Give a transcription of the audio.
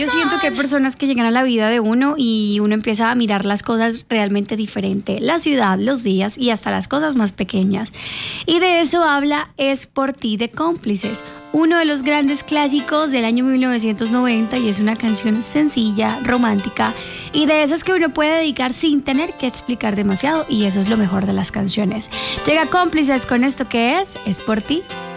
Yo siento que hay personas que llegan a la vida de uno y uno empieza a mirar las cosas realmente diferente. La ciudad, los días y hasta las cosas más pequeñas. Y de eso habla Es por ti de Cómplices, uno de los grandes clásicos del año 1990, y es una canción sencilla, romántica y de esas que uno puede dedicar sin tener que explicar demasiado, y eso es lo mejor de las canciones. Llega Cómplices con esto que es por ti